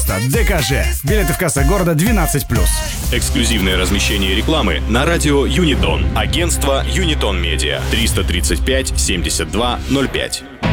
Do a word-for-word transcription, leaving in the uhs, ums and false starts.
место. ДКЖ. Билеты в кассах города двенадцать плюс. Эксклюзивное размещение рекламы на радио Юнитон. Агентство Юнитон Медиа. триста тридцать пять семьдесят два ноль пять.